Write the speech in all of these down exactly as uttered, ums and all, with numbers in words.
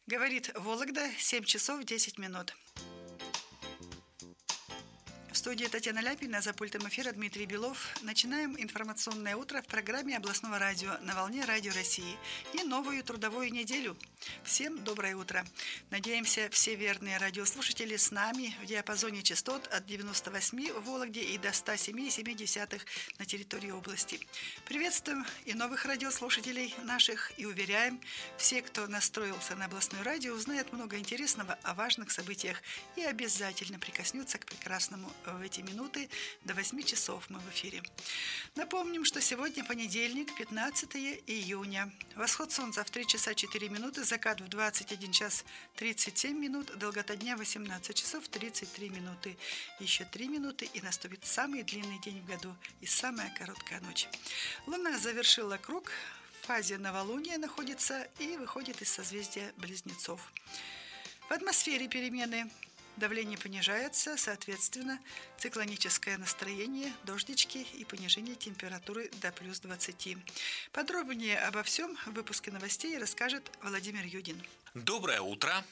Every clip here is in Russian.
Говорит Вологда, семь часов десять минут. В студии Татьяна Ляпина, за пультом эфира Дмитрий Белов. Начинаем информационное утро в программе областного радио на волне Радио России и новую трудовую неделю. Всем доброе утро. Надеемся, все верные радиослушатели с нами в диапазоне частот от девяноста восьми в Вологде и до ста семи и семи десятых на территории области. Приветствуем и новых радиослушателей наших и уверяем, все, кто настроился на областное радио, узнает много интересного о важных событиях и обязательно прикоснется к прекрасному в эти минуты. До восьми часов мы в эфире. Напомним, что сегодня понедельник, пятнадцатое июня. Восход солнца в три часа четыре минуты, закат в двадцать один час тридцать семь минут, долгота дня восемнадцать часов тридцать три минуты. Еще три минуты и наступит самый длинный день в году и самая короткая ночь. Луна завершила круг, в фазе новолуния находится и выходит из созвездия Близнецов. В атмосфере перемены. Давление понижается, соответственно, циклоническое настроение, дождички и понижение температуры до плюс двадцати. Подробнее обо всем в выпуске новостей расскажет Владимир Юдин. Доброе утро!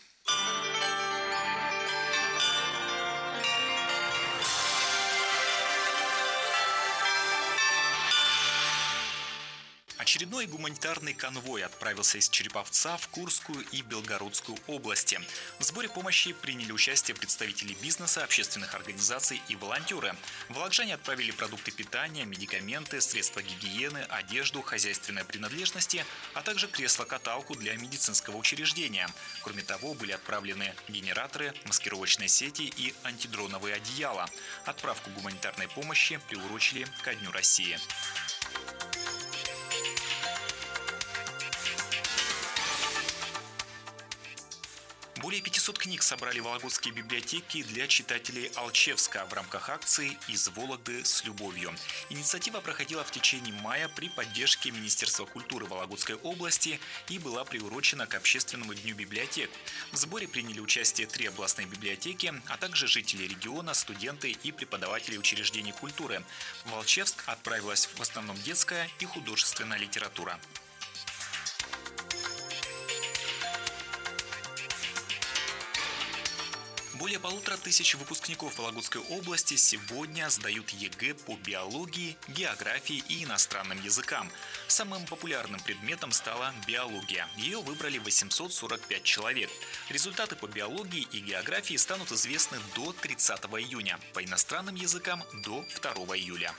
Очередной гуманитарный конвой отправился из Череповца в Курскую и Белгородскую области. В сборе помощи приняли участие представители бизнеса, общественных организаций и волонтеры. Волокжане отправили продукты питания, медикаменты, средства гигиены, одежду, хозяйственные принадлежности, а также кресло-каталку для медицинского учреждения. Кроме того, были отправлены генераторы, маскировочные сети и антидроновые одеяла. Отправку гуманитарной помощи приурочили ко Дню России. Более пятисот книг собрали вологодские библиотеки для читателей Алчевска в рамках акции «Из Вологды с любовью». Инициатива проходила в течение мая при поддержке Министерства культуры Вологодской области и была приурочена к Общественному дню библиотек. В сборе приняли участие три областные библиотеки, а также жители региона, студенты и преподаватели учреждений культуры. В Алчевск отправилась в основном детская и художественная литература. Более полутора тысяч выпускников Вологодской области сегодня сдают ЕГЭ по биологии, географии и иностранным языкам. Самым популярным предметом стала биология. Ее выбрали восемьсот сорок пять человек. Результаты по биологии и географии станут известны до тридцатого июня, по иностранным языкам до второго июля.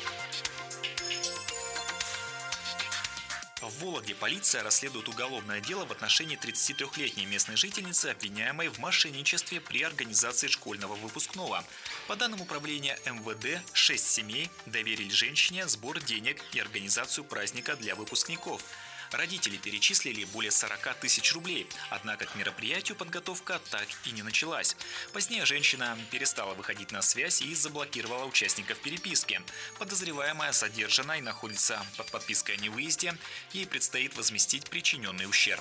В Вологде полиция расследует уголовное дело в отношении тридцатитрёхлетней местной жительницы, обвиняемой в мошенничестве при организации школьного выпускного. По данным управления эм вэ дэ, шесть семей доверили женщине сбор денег и организацию праздника для выпускников. Родители перечислили более сорока тысяч рублей, однако к мероприятию подготовка так и не началась. Позднее женщина перестала выходить на связь и заблокировала участников переписки. Подозреваемая задержана и находится под подпиской о невыезде. Ей предстоит возместить причиненный ущерб.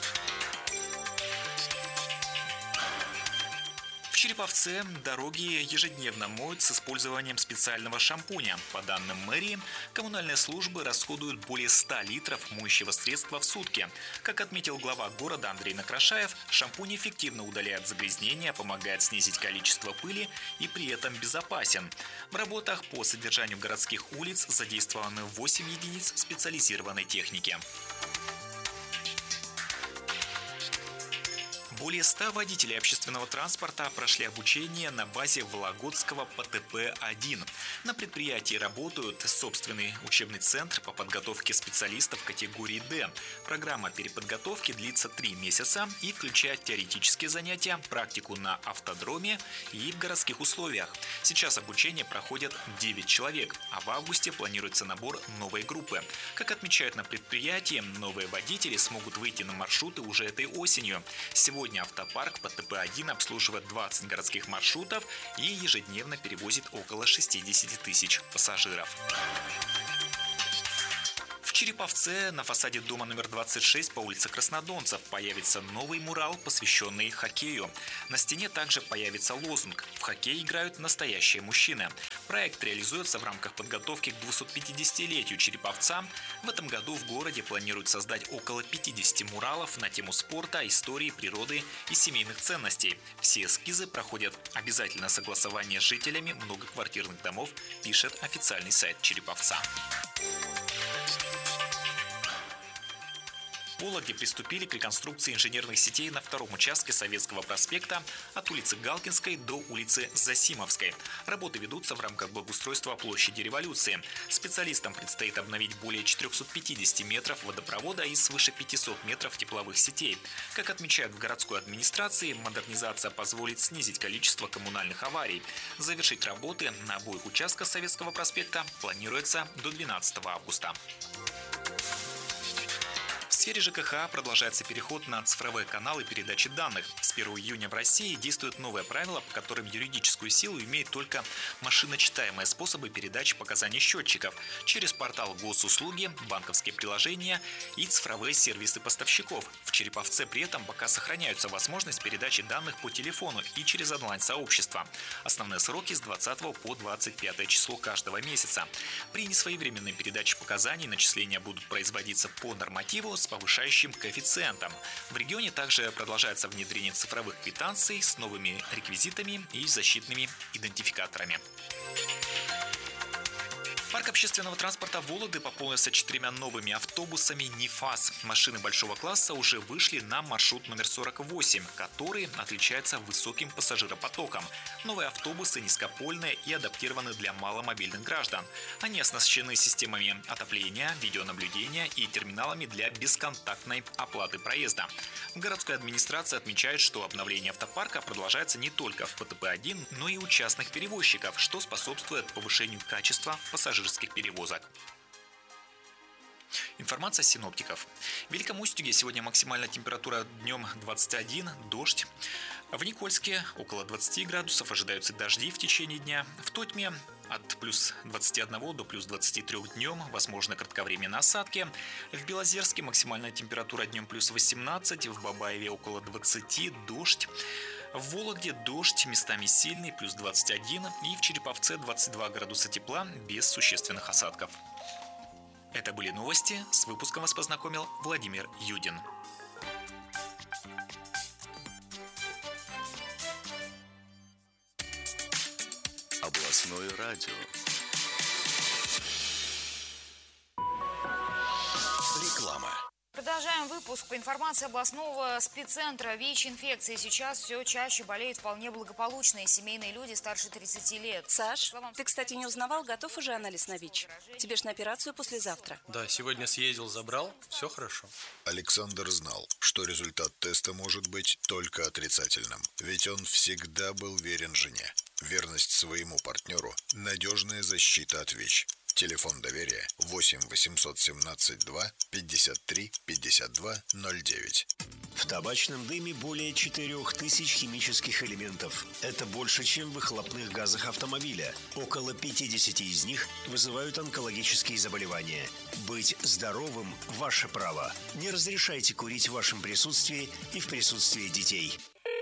В Череповце дороги ежедневно моют с использованием специального шампуня. По данным мэрии, коммунальные службы расходуют более ста литров моющего средства в сутки. Как отметил глава города Андрей Накрашаев, шампунь эффективно удаляет загрязнения, помогает снизить количество пыли и при этом безопасен. В работах по содержанию городских улиц задействованы восемь единиц специализированной техники. Более ста водителей общественного транспорта прошли обучение на базе Вологодского пэ тэ пэ один. На предприятии работают собственный учебный центр по подготовке специалистов категории Д. Программа переподготовки длится три месяца и включает теоретические занятия, практику на автодроме и в городских условиях. Сейчас обучение проходят девять человек, а в августе планируется набор новой группы. Как отмечают на предприятии, новые водители смогут выйти на маршруты уже этой осенью. Сегодня автопарк пэ тэ пэ один обслуживает двадцать городских маршрутов и ежедневно перевозит около шестидесяти тысяч пассажиров. В Череповце на фасаде дома номер двадцать шесть по улице Краснодонцев появится новый мурал, посвященный хоккею. На стене также появится лозунг «В хоккей играют настоящие мужчины». Проект реализуется в рамках подготовки к двухсотпятидесятилетию Череповца. В этом году в городе планируют создать около пятидесяти муралов на тему спорта, истории, природы и семейных ценностей. Все эскизы проходят обязательное согласование с жителями многоквартирных домов, пишет официальный сайт Череповца. В Вологде приступили к реконструкции инженерных сетей на втором участке Советского проспекта от улицы Галкинской до улицы Засимовской. Работы ведутся в рамках благоустройства площади Революции. Специалистам предстоит обновить более четырехсот пятидесяти метров водопровода и свыше пятисот метров тепловых сетей. Как отмечают в городской администрации, модернизация позволит снизить количество коммунальных аварий. Завершить работы на обоих участках Советского проспекта планируется до двенадцатого августа. В сфере ЖКХ продолжается переход на цифровые каналы передачи данных. С первого июня в России действуют новые правила, по которым юридическую силу имеют только машиночитаемые способы передачи показаний счетчиков через портал госуслуги, банковские приложения и цифровые сервисы поставщиков. В Череповце при этом пока сохраняются возможность передачи данных по телефону и через онлайн-сообщество. Основные сроки с двадцатого по двадцать пятое число каждого месяца. При несвоевременной передаче показаний начисления будут производиться по нормативу с повышающим коэффициентом. В регионе также продолжается внедрение цифровых квитанций с новыми реквизитами и защитными идентификаторами. Парк общественного транспорта Вологды пополнился четырьмя новыми автобусами НИФАС. Машины большого класса уже вышли на маршрут номер сорок восемь, который отличается высоким пассажиропотоком. Новые автобусы низкопольные и адаптированы для маломобильных граждан. Они оснащены системами отопления, видеонаблюдения и терминалами для бесконтактной оплаты проезда. Городская администрация отмечает, что обновление автопарка продолжается не только в ПТП один, но и у частных перевозчиков, что способствует повышению качества пассажирских перевозок. Информация синоптиков. В Великом Устюге сегодня максимальная температура днем двадцать один, дождь. В Никольске около двадцати градусов, ожидаются дожди в течение дня. В Тотьме от плюс двадцати одного до плюс двадцати трёх днем, возможно кратковременные осадки. В Белозерске максимальная температура днем плюс восемнадцать, в Бабаеве около двадцати, дождь. В Вологде дождь, местами сильный, плюс двадцать один, и в Череповце двадцать два градуса тепла, без существенных осадков. Это были новости, с выпуском вас познакомил Владимир Юдин. Областное радио. Реклама. Продолжаем выпуск. По информации областного спеццентра ВИЧ-инфекции сейчас все чаще болеют вполне благополучные семейные люди старше тридцати лет. Саш, ты, кстати, не узнавал, готов уже анализ на ВИЧ? Тебе ж на операцию послезавтра. Да, сегодня съездил, забрал, все хорошо. Александр знал, что результат теста может быть только отрицательным, ведь он всегда был верен жене. Верность своему партнеру – надежная защита от ВИЧ. Телефон доверия восемь восемьсот семнадцать два пятьдесят три пятьдесят два ноль девять. В табачном дыме более четырех тысяч химических элементов. Это больше, чем в выхлопных газах автомобиля. Около пятьдесят из них вызывают онкологические заболевания. Быть здоровым – ваше право. Не разрешайте курить в вашем присутствии и в присутствии детей.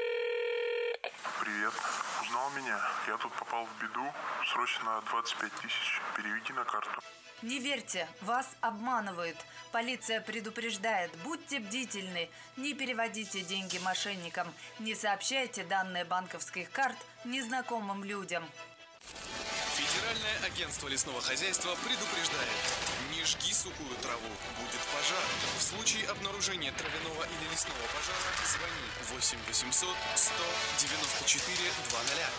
Привет. Узнал меня? Я тут попал в беду. Срочно двадцать пять тысяч. Переведи на карту. Не верьте, вас обманывают. Полиция предупреждает, будьте бдительны, не переводите деньги мошенникам, не сообщайте данные банковских карт незнакомым людям. Федеральное агентство лесного хозяйства предупреждает: не жги сухую траву, будет пожар. В случае обнаружения травяного или лесного пожара звони восемь восемьсот сто девяносто четыре двадцать.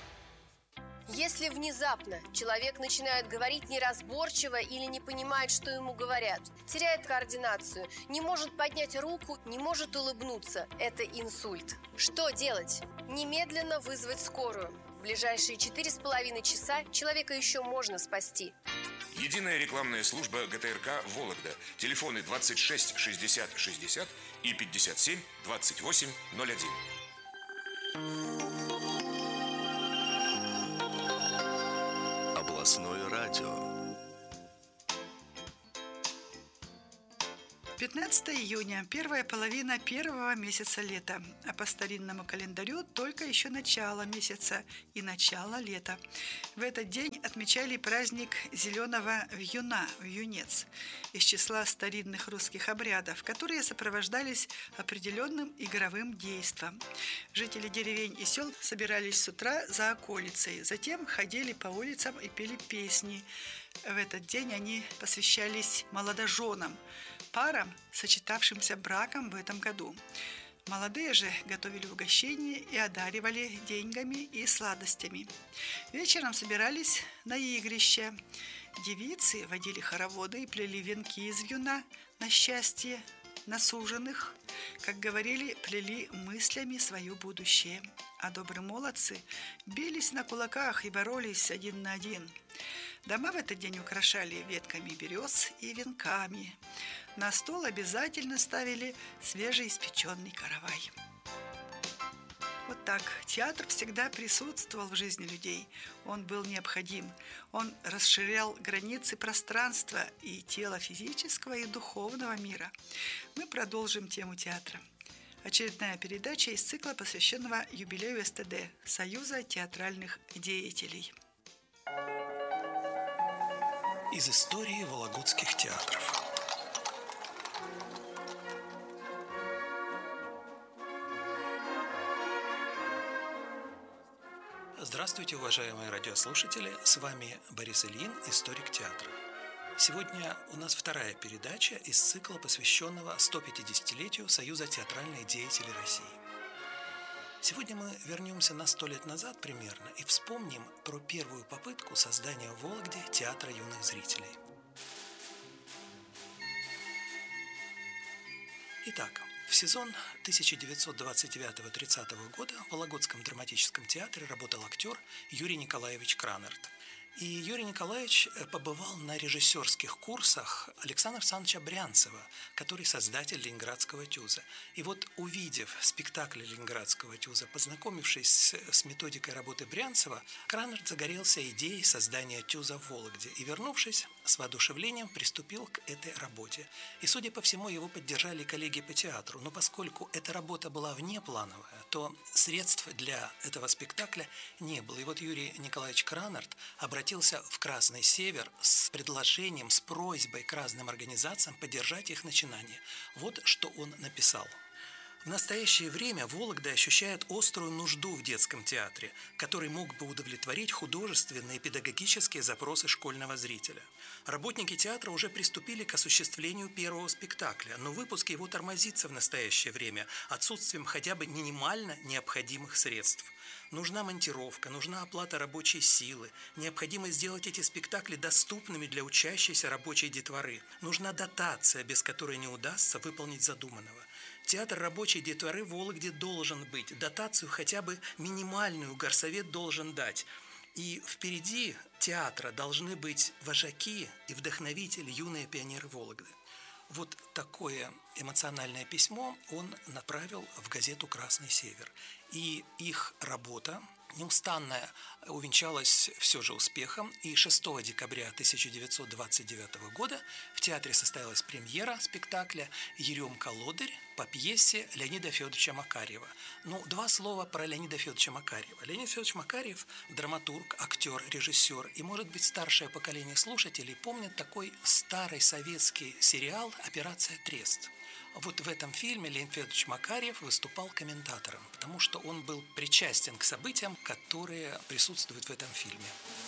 Если внезапно человек начинает говорить неразборчиво или не понимает, что ему говорят, теряет координацию, не может поднять руку, не может улыбнуться, это инсульт. Что делать? Немедленно вызвать скорую. В ближайшие четыре с половиной часа человека еще можно спасти. Единая рекламная служба ГТРК «Вологда». Телефоны двадцать шесть шестьдесят шестьдесят и пятьдесят семь двадцать восемь ноль один. Областное радио. пятнадцатое июня – первая половина первого месяца лета, а по старинному календарю только еще начало месяца и начало лета. В этот день отмечали праздник зеленого вьюна, вьюнец, из числа старинных русских обрядов, которые сопровождались определенным игровым действом. Жители деревень и сел собирались с утра за околицей, затем ходили по улицам и пели песни. В этот день они посвящались молодоженам, парам, сочетавшимся браком в этом году. Молодые же готовили угощения и одаривали деньгами и сладостями. Вечером собирались на игрище. Девицы водили хороводы и плели венки из вьюна на счастье, на суженых, как говорили, плели мыслями свое будущее. А добрые молодцы бились на кулаках и боролись один на один. Дома в этот день украшали ветками берез и венками. На стол обязательно ставили свежеиспеченный каравай. Вот так. Театр всегда присутствовал в жизни людей. Он был необходим. Он расширял границы пространства и тела физического и духовного мира. Мы продолжим тему театра. Очередная передача из цикла, посвященного юбилею СТД – Союза театральных деятелей. Из истории вологодских театров. Здравствуйте, уважаемые радиослушатели! С вами Борис Ильин, историк театра. Сегодня у нас вторая передача из цикла, посвященного сто пятидесятилетию Союза театральных деятелей России. Сегодня мы вернемся на сто лет назад примерно и вспомним про первую попытку создания в Вологде театра юных зрителей. Итак, в сезон тысяча девятьсот двадцать девятого — тридцатого года в Вологодском драматическом театре работал актер Юрий Николаевич Кранарт. И Юрий Николаевич побывал на режиссерских курсах Александра Александровича Брянцева, который создатель Ленинградского ТЮЗа. И вот, увидев спектакль Ленинградского ТЮЗа, познакомившись с, с методикой работы Брянцева, Кранарт загорелся идеей создания ТЮЗа в Вологде и, вернувшись, с воодушевлением приступил к этой работе. И, судя по всему, его поддержали коллеги по театру. Но поскольку эта работа была внеплановая, то средств для этого спектакля не было. И вот Юрий Николаевич Кранарт обратился обратился в Красный Север с предложением, с просьбой к разным организациям поддержать их начинание. Вот что он написал. В настоящее время Вологда ощущает острую нужду в детском театре, который мог бы удовлетворить художественные и педагогические запросы школьного зрителя. Работники театра уже приступили к осуществлению первого спектакля, но выпуск его тормозится в настоящее время отсутствием хотя бы минимально необходимых средств. Нужна монтировка, нужна оплата рабочей силы, необходимо сделать эти спектакли доступными для учащейся рабочей детворы. Нужна дотация, без которой не удастся выполнить задуманного. Театр рабочей детворы в Вологде должен быть, дотацию хотя бы минимальную горсовет должен дать. И впереди театра должны быть вожаки и вдохновители, юные пионеры Вологды. Вот такое эмоциональное письмо он направил в газету «Красный Север». И их работа неустанная увенчалась все же успехом, и шестого декабря тысяча девятьсот двадцать девятого года в театре состоялась премьера спектакля «Еремка-лодырь» по пьесе Леонида Федоровича Макарьева. Ну, два слова про Леонида Федоровича Макарьева. Леонид Федорович Макарьев – драматург, актер, режиссер, и, может быть, старшее поколение слушателей помнит такой старый советский сериал «Операция Трест». Вот в этом фильме Леонид Федорович Макарьев выступал комментатором, потому что он был причастен к событиям, которые присутствуют в этом фильме.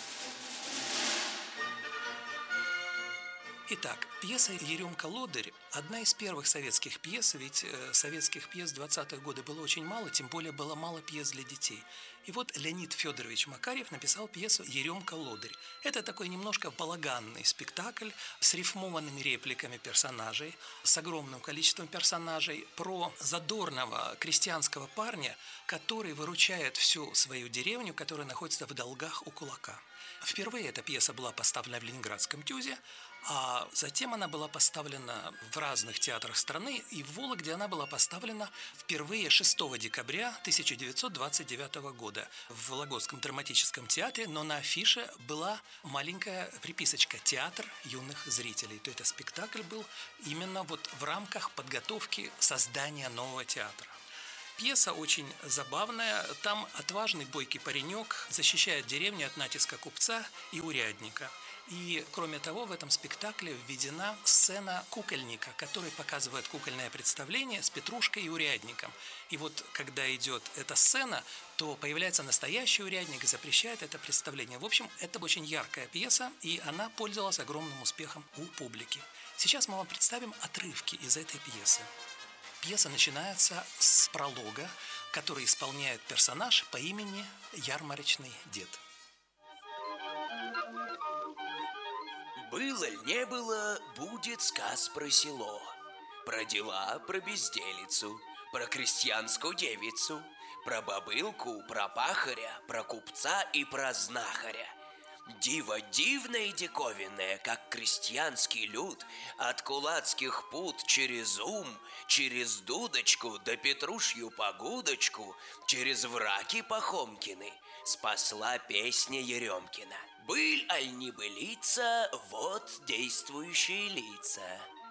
Итак, пьеса «Еремка-лодырь» – одна из первых советских пьес, ведь э, советских пьес в двадцатые годы было очень мало, тем более было мало пьес для детей. И вот Леонид Федорович Макарьев написал пьесу «Еремка-лодырь». Это такой немножко балаганный спектакль с рифмованными репликами персонажей, с огромным количеством персонажей, про задорного крестьянского парня, который выручает всю свою деревню, которая находится в долгах у кулака. Впервые эта пьеса была поставлена в Ленинградском ТЮЗе, А затем она была поставлена в разных театрах страны, и в Вологде она была поставлена впервые шестого декабря тысяча девятьсот двадцать девятого года в Вологодском драматическом театре, но на афише была маленькая приписочка «Театр юных зрителей». То есть спектакль был именно вот в рамках подготовки создания нового театра. Пьеса очень забавная. Там отважный бойкий паренек защищает деревню от натиска купца и урядника. И, кроме того, в этом спектакле введена сцена кукольника, который показывает кукольное представление с Петрушкой и урядником. И вот, когда идет эта сцена, то появляется настоящий урядник и запрещает это представление. В общем, это очень яркая пьеса, и она пользовалась огромным успехом у публики. Сейчас мы вам представим отрывки из этой пьесы. Пьеса начинается с пролога, который исполняет персонаж по имени Ярмарочный дед. Было ль не было, будет сказ про село, про дела, про безделицу, про крестьянскую девицу, про бабылку, про пахаря, про купца и про знахаря. Диво дивное и диковинное, как крестьянский люд, от кулацких пут через ум, через дудочку да Петрушью погудочку, через враки Пахомкины, спасла песня Еремкина. Быль аль не былица, вот действующие лица.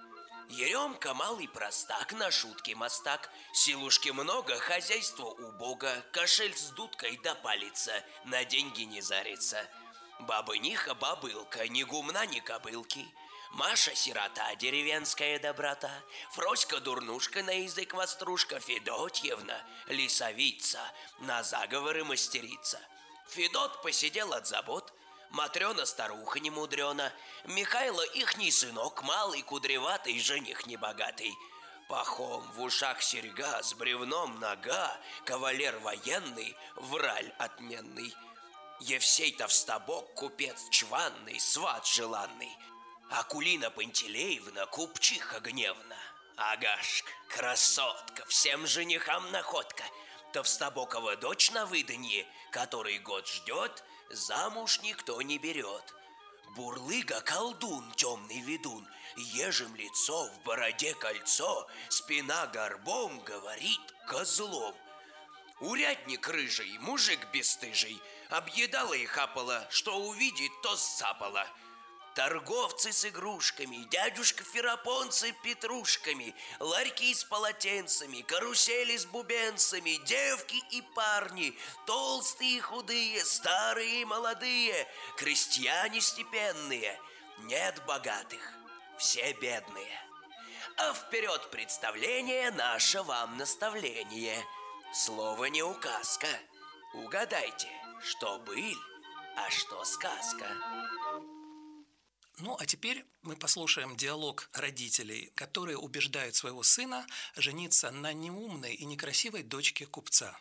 Еремка малый простак, на шутки мастак, силушки много, хозяйство убого, кошель с дудкой да палится, на деньги не зарится. Бабыниха бабылка, ни гумна, ни кобылки. Маша сирота, деревенская доброта. Фроська дурнушка, на язык вострушка. Федотьевна лисовица, на заговоры мастерица. Федот посидел от забот. Матрена старуха немудрена. Михайло ихний сынок, малый кудреватый, жених небогатый. Пахом в ушах серьга, с бревном нога. Кавалер военный, враль отменный. Евсей Товстобок, купец чванный, сват желанный. Акулина Пантелеевна, купчиха гневна. Агашка, красотка, всем женихам находка. Товстобокова дочь на выданье, который год ждет, замуж никто не берет. Бурлыга колдун, темный ведун, ежем лицо, в бороде кольцо, спина горбом, говорит козлом. Урядник рыжий, мужик бесстыжий, объедала и хапала, что увидит, то сцапала. Торговцы с игрушками, дядюшка Ферапонцы петрушками, ларьки с полотенцами, карусели с бубенцами, девки и парни, толстые и худые, старые и молодые, крестьяне степенные, нет богатых, все бедные. А вперед представление наше вам наставление. Слово не указка. Угадайте, что быль, а что сказка. Ну, а теперь мы послушаем диалог родителей, которые убеждают своего сына жениться на неумной и некрасивой дочке купца.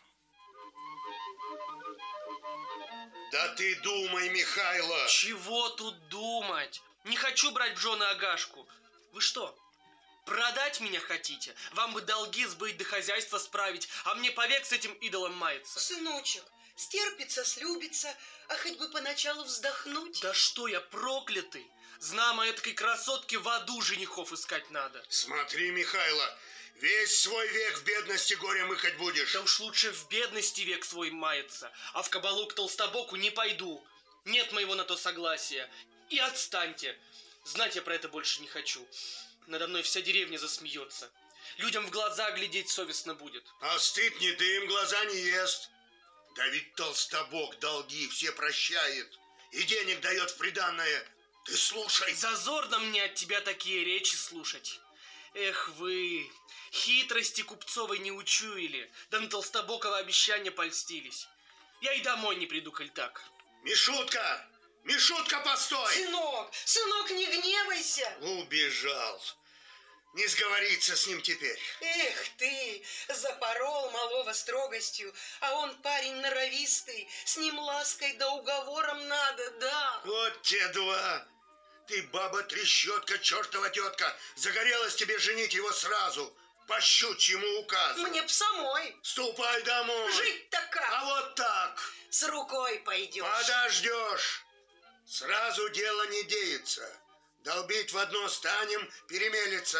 Да ты думай, Михайло! Чего тут думать? Не хочу брать в жены Агашку. Вы что, продать меня хотите? Вам бы долги сбыть да хозяйство справить, а мне повек с этим идолом маяться. Сыночек, стерпится, слюбится, а хоть бы поначалу вздохнуть. Да что я, проклятый! Знамо этакой красотке в аду женихов искать надо. Смотри, Михайло, весь свой век в бедности горе мыкать будешь. Да уж лучше в бедности век свой маяться, а в кабалу к толстобоку не пойду. Нет моего на то согласия. И отстаньте. Знать я про это больше не хочу. Надо мной вся деревня засмеется. Людям в глаза глядеть совестно будет. А стыд не дым, глаза не ест. Да ведь толстобок долги все прощает и денег дает в приданное. Ты слушай. Зазорно мне от тебя такие речи слушать. Эх вы, хитрости купцовой не учуяли, да на толстобокова обещания польстились. Я и домой не приду, коль так. Мишутка! Мишутка, постой! Сынок, сынок, не гневайся! Убежал. Не сговориться с ним теперь. Эх ты, запорол малого строгостью, а он парень норовистый, с ним лаской да уговором надо, да. Вот те два. Ты баба-трещотка, чертова тетка, загорелась тебе женить его сразу, по щучьему указу. Мне б самой. Ступай домой. Жить-то как? А вот так. С рукой пойдешь. Подождешь. Сразу дело не деется. Долбить в одно станем, перемелется.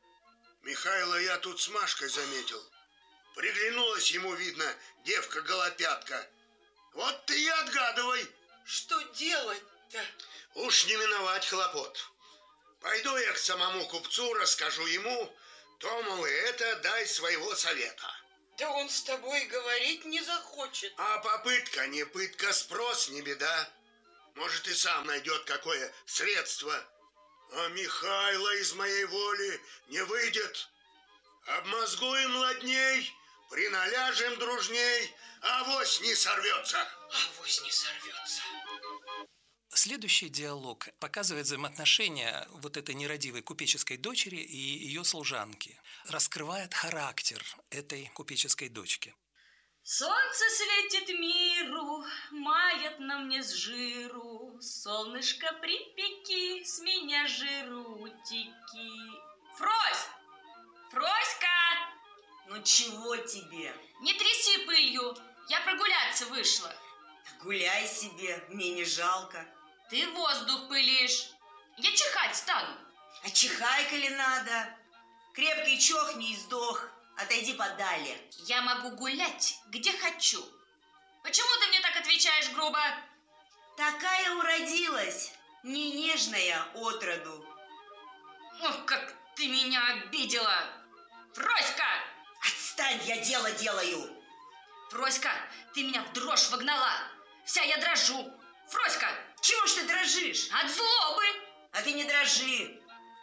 Михайло я тут с Машкой заметил. Приглянулась ему, видно, девка-голопятка. Вот ты и отгадывай. Что делать-то? Уж не миновать хлопот. Пойду я к самому купцу, расскажу ему, то, мол, и это дай своего совета. Да он с тобой говорить не захочет. А попытка не пытка, спрос не беда. Может, и сам найдет какое средство. А Михайло из моей воли не выйдет. Обмозгуем ладней, приналяжем дружней, авось не сорвется. Авось не сорвется. Следующий диалог показывает взаимоотношения вот этой нерадивой купеческой дочери и ее служанки. Раскрывает характер этой купеческой дочки. Солнце светит миру, мает на мне с жиру. Солнышко припеки, с меня жиру утеки. Фрось! Фроська! Ну чего тебе? Не тряси пылью, я прогуляться вышла. Гуляй себе, мне не жалко. Ты воздух пылишь, я чихать стану. А чихай, коли надо. Крепкий чохни и сдох. Отойди подали. Я могу гулять, где хочу. Почему ты мне так отвечаешь грубо? Такая уродилась, не нежная отроду. Ох, как ты меня обидела! Фроська! Отстань, я дело делаю. Фроська, ты меня в дрожь вогнала. Вся я дрожу. Фроська! Чего ж ты дрожишь? От злобы. А ты не дрожи.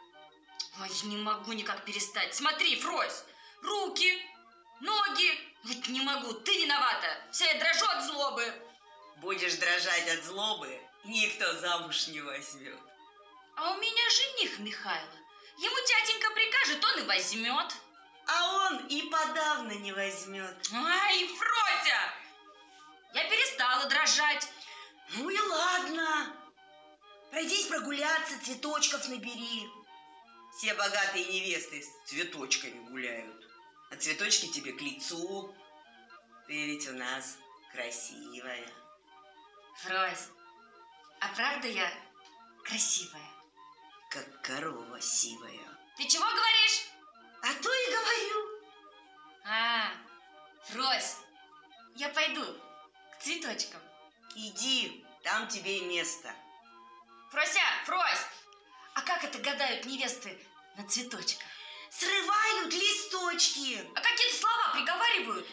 Ой, не могу никак перестать. Смотри, Фрось, руки, ноги. Вот не могу, ты виновата. Вся я дрожу от злобы. Будешь дрожать от злобы, никто замуж не возьмет. А у меня жених Михайло. Ему тятенька прикажет, он и возьмет. А он и подавно не возьмет. Ай, Фрося! Я перестала дрожать. Ну и ладно. Пройдись прогуляться, цветочков набери. Все богатые невесты с цветочками гуляют. А цветочки тебе к лицу. Ты ведь у нас красивая. Фрось, а правда я красивая? Как корова сивая. Ты чего говоришь? А то и говорю. А, Фрось, я пойду к цветочкам. Иди, там тебе и место. Фрося, Фрось, а как это гадают невесты на цветочках? Срывают листочки. А какие-то слова приговаривают?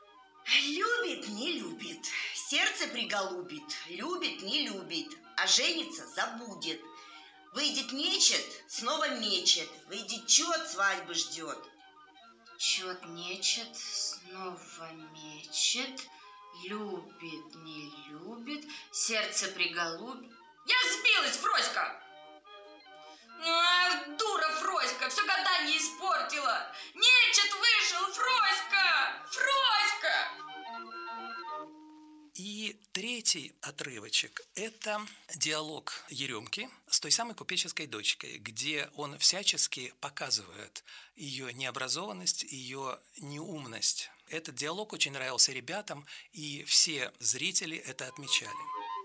Любит, не любит. Сердце приголубит. Любит, не любит. А женится забудет. Выйдет нечет, снова мечет. Выйдет чет, свадьбы ждет. Чет нечет, снова мечет. Любит, не любит. Сердце приголубит. Я сбилась, Фроська! Ах, дура Фроська, все гадание испортила. Нечет вышел, Фроська! Фроська! И третий отрывочек – это диалог Еремки с той самой купеческой дочкой, где он всячески показывает ее необразованность, ее неумность. Этот диалог очень нравился ребятам, и все зрители это отмечали.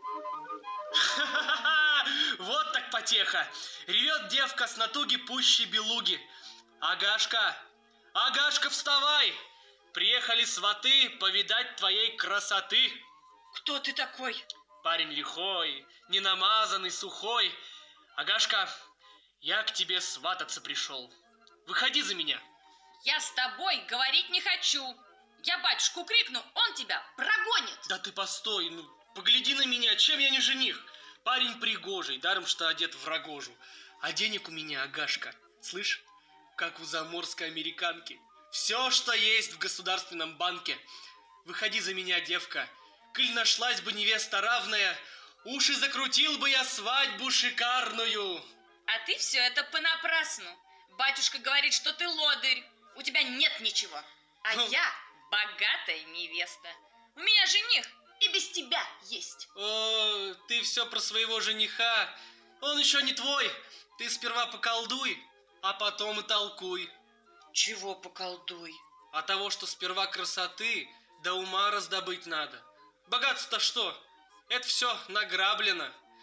Вот так потеха. Ревет девка с натуги пуще белуги. Агашка, Агашка, вставай! Приехали сваты повидать твоей красоты. Кто ты такой? Парень лихой, ненамазанный, сухой. Агашка, я к тебе свататься пришел. Выходи за меня. Я с тобой говорить не хочу. Я батюшку крикну, он тебя прогонит. Да ты постой, ну погляди на меня, чем я не жених? Парень пригожий, даром что одет в рогожу. А денег у меня, Агашка, слышь, как у заморской американки. Все, что есть в государственном банке. Выходи за меня, девка. Коль нашлась бы невеста равная, уж и закрутил бы я свадьбу шикарную. А ты все это понапрасну. Батюшка говорит, что ты лодырь. У тебя нет ничего. А Хм. я богатая невеста. У меня жених и без тебя есть. О, ты все про своего жениха. Он еще не твой. Ты сперва поколдуй, а потом и толкуй. Чего поколдуй? А того, что сперва красоты до ума раздобыть надо. Богатство-то что? Это все награблено.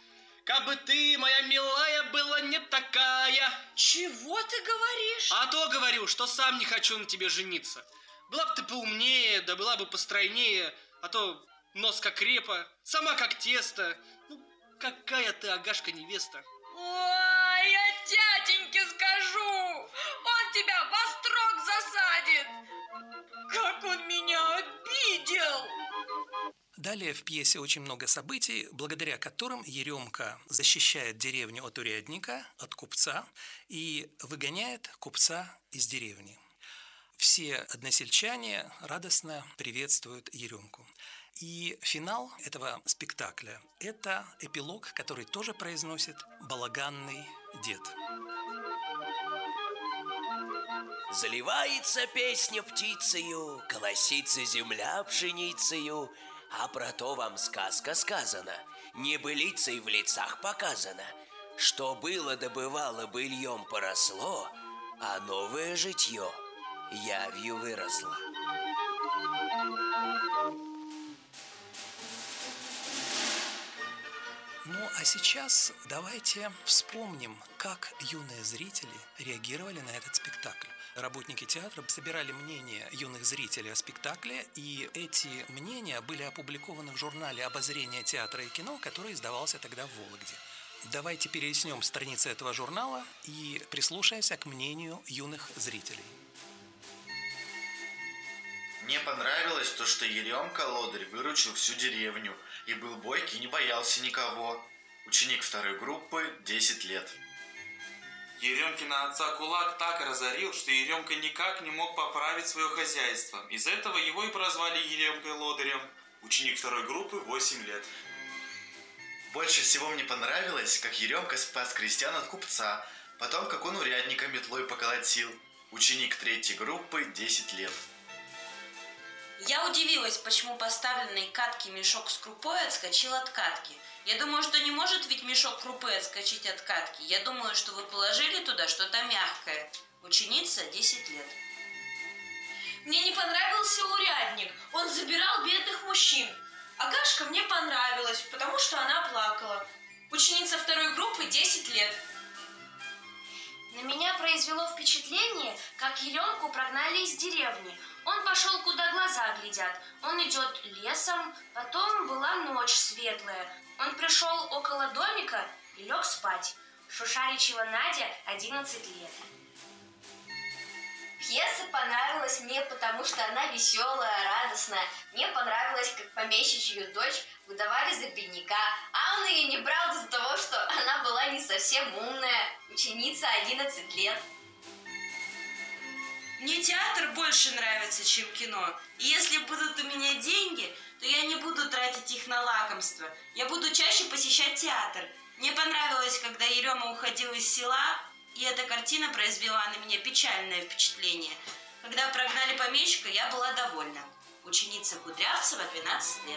Кабы ты, моя милая, была не такая. Чего ты говоришь? А то говорю, что сам не хочу на тебе жениться. Была бы ты поумнее, да была бы постройнее, а то нос как репа, сама как тесто. Ну, какая ты, Агашка-невеста. Ой, я дяденьке скажу, он тебя во строк засадит. Как он меня обидел! Далее в пьесе очень много событий, благодаря которым Еремка защищает деревню от урядника, от купца, и выгоняет купца из деревни. Все односельчане радостно приветствуют Еремку. И финал этого спектакля – это эпилог, который тоже произносит балаганный дед. Заливается песня птицею, колосится земля пшеницею, а про то вам сказка сказана, небылицей в лицах показана, что было да бывало быльем поросло, а новое житье явью выросло. Ну, а сейчас давайте вспомним, как юные зрители реагировали на этот спектакль. Работники театра собирали мнения юных зрителей о спектакле, и эти мнения были опубликованы в журнале «Обозрение театра и кино», который издавался тогда в Вологде. Давайте перелистнем страницы этого журнала и прислушаемся к мнению юных зрителей. Мне понравилось то, что Еремка Лодырь выручил всю деревню и был бойкий и не боялся никого. Ученик второй группы, десять лет. Еремкина отца кулак так разорил, что Еремка никак не мог поправить свое хозяйство. Из этого его и прозвали Еремкой Лодырем. Ученик второй группы, восемь лет. Больше всего мне понравилось, как Еремка спас крестьян от купца, потом как он урядника метлой поколотил. Ученик третьей группы, десять лет. Я удивилась, почему поставленный к катке мешок с крупой отскочил от катки. Я думаю, что не может ведь мешок крупы отскочить от катки. Я думаю, что вы положили туда что-то мягкое. Ученица десять лет. Мне не понравился урядник. Он забирал бедных мужчин. Агашка мне понравилась, потому что она плакала. Ученица второй группы десять лет. На меня произвело впечатление, как Еремку прогнали из деревни. Он пошел, куда глаза глядят. Он идет лесом, потом была ночь светлая. Он пришел около домика и лег спать. Шушаричева Надя, одиннадцать лет. Пьеса понравилась мне, потому что она веселая, радостная. Мне понравилось, как помещичью дочь выдавали за бедняка, а он ее не брал из-за того, что она была не совсем умная, ученица одиннадцать лет. Мне театр больше нравится, чем кино. И если будут у меня деньги, то я не буду тратить их на лакомство. Я буду чаще посещать театр. Мне понравилось, когда Ерема уходил из села, и эта картина произвела на меня печальное впечатление. Когда прогнали помещика, я была довольна. Ученица Кудрявцева, двенадцать лет.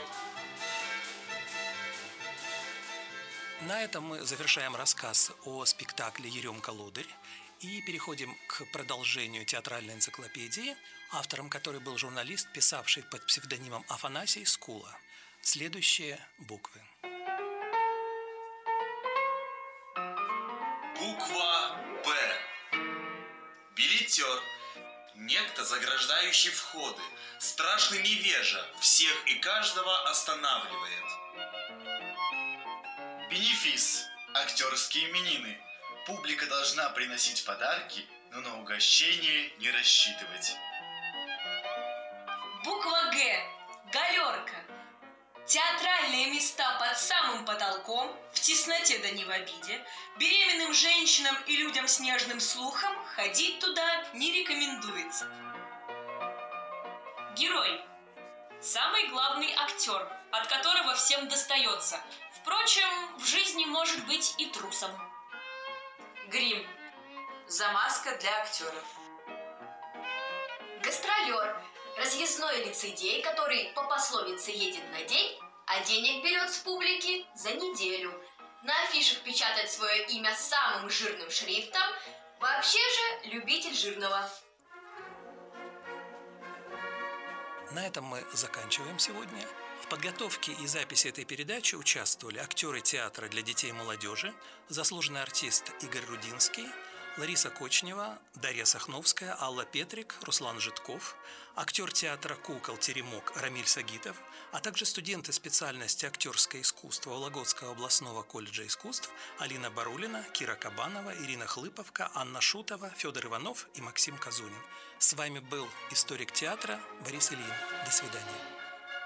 На этом мы завершаем рассказ о спектакле «Еремка Лодырь» и переходим к продолжению театральной энциклопедии, автором которой был журналист, писавший под псевдонимом Афанасий Скула. Следующие буквы. Буква «Б». Билетер. Некто, заграждающий входы. Страшный невежа. Всех и каждого останавливает. Бенефис. Актерские именины. Публика должна приносить подарки, но на угощение не рассчитывать. Буква Г. Галерка. Театральные места под самым потолком, в тесноте да не в обиде. Беременным женщинам и людям с нежным слухом ходить туда не рекомендуется. Герой. Самый главный актер, от которого всем достается. Впрочем, в жизни может быть и трусом. Грим. Замазка для актеров. Гастролер. Разъездной лицедей, который по пословице едет на день, а денег берет с публики за неделю. На афишах печатает свое имя самым жирным шрифтом. Вообще же любитель жирного. На этом мы заканчиваем сегодня. В подготовке и записи этой передачи участвовали актеры театра для детей и молодежи, заслуженный артист Игорь Рудинский, Лариса Кочнева, Дарья Сахновская, Алла Петрик, Руслан Житков, актер театра «Кукол» Теремок Рамиль Сагитов, а также студенты специальности актерское искусство Вологодского областного колледжа искусств Алина Барулина, Кира Кабанова, Ирина Хлыповка, Анна Шутова, Федор Иванов и Максим Казунин. С вами был историк театра Борис Ильин. До свидания.